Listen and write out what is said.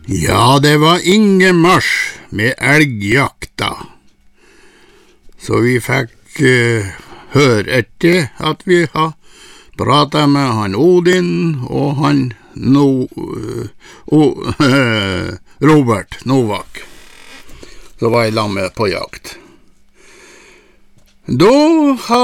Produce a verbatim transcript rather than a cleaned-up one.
Ja, det var ingemarsj med elgjakta. Så vi fikk uh, høre etter at vi har pratet med han Odin og han no, uh, uh, Robert Novak. Så var jeg lammet på jakt. Da har